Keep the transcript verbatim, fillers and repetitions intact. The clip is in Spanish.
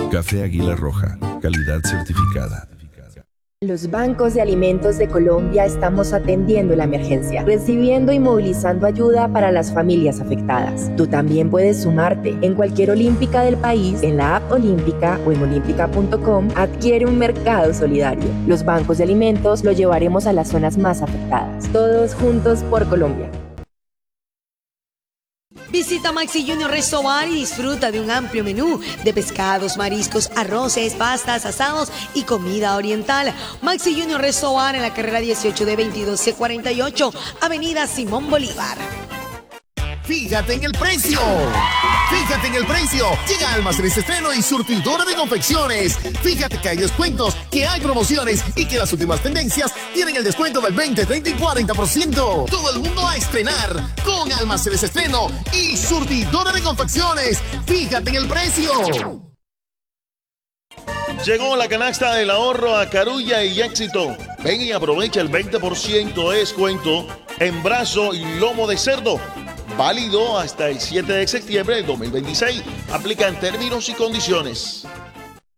Café Águila Roja, calidad certificada. Los bancos de alimentos de Colombia estamos atendiendo la emergencia, recibiendo y movilizando ayuda para las familias afectadas. Tú también puedes sumarte. En cualquier olímpica del país, en la app Olímpica o en olímpica punto com, adquiere un mercado solidario. Los bancos de alimentos lo llevaremos a las zonas más afectadas. Todos juntos por Colombia. Visita Maxi Junior Restaurant y disfruta de un amplio menú de pescados, mariscos, arroces, pastas, asados y comida oriental. Maxi Junior Restaurant en la carrera dieciocho de veintidós C cuarenta y ocho, Avenida Simón Bolívar. Fíjate en el precio. Fíjate en el precio. Llega Almacenes Estreno y Surtidora de Confecciones. Fíjate que hay descuentos, que hay promociones y que las últimas tendencias tienen el descuento del veinte, treinta y cuarenta por ciento. Todo el mundo a estrenar con Almacenes Estreno y Surtidora de Confecciones. Fíjate en el precio. Llegó la canasta del ahorro a Carulla y Éxito. Ven y aprovecha el veinte por ciento de descuento en brazo y lomo de cerdo. Válido hasta el siete de septiembre del dos mil veintiséis. Aplican términos y condiciones.